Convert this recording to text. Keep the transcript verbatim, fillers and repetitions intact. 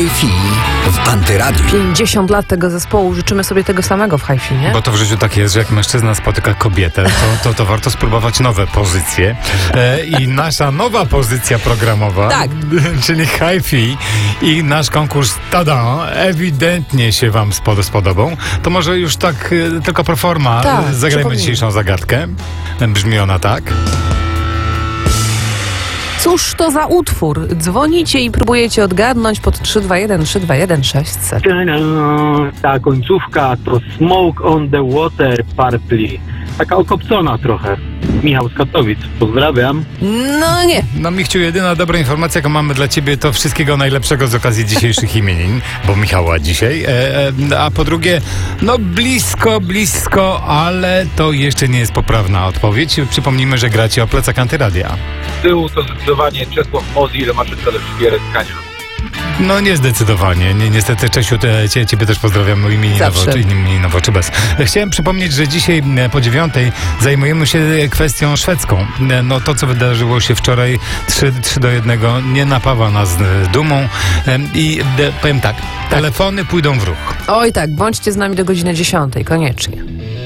Hi-Fi w Antyradiu. pięćdziesiąt lat tego zespołu, życzymy sobie tego samego w Hi-Fi, nie? Bo to w życiu tak jest, że jak mężczyzna spotyka kobietę, to, to, to warto spróbować nowe pozycje. E, I nasza nowa pozycja programowa, Tak. czyli Hi-Fi i nasz konkurs Tada, ewidentnie się wam spod- spodobał. To może już tak e, tylko pro forma Tak, e, zagrajmy przypomnijmy. dzisiejszą zagadkę. Brzmi ona tak. Cóż to za utwór? Dzwonicie i próbujecie odgadnąć pod trzy dwa jeden trzy dwa jeden sześć zero zero. Ta końcówka to Smoke on the Water Purple. Taka okopcona trochę. Michał z Katowic, pozdrawiam. No nie. No Michciu, jedyna dobra informacja, jaką mamy dla ciebie, to wszystkiego najlepszego z okazji dzisiejszych imienin, bo Michała dzisiaj. E, e, a po drugie, no blisko, blisko, ale to jeszcze nie jest poprawna odpowiedź. Przypomnijmy, że gracie o plecak Antyradia. Z tyłu to zdecydowanie Czesław Mozil, maszynka do szkieretkania. No niezdecydowanie. Ni- niestety, Czesiu, te, cie, ciebie też pozdrawiam imieninowo, Zawsze. czy, imieninowo, czy bez. Chciałem przypomnieć, że dzisiaj e, po dziewiątej zajmujemy się kwestią szwedzką. E, No to, co wydarzyło się wczoraj, trzy do jednego, nie napawa nas e, dumą. E, I e, powiem tak, telefony pójdą w ruch. Oj tak, bądźcie z nami do godziny dziesiątej, koniecznie.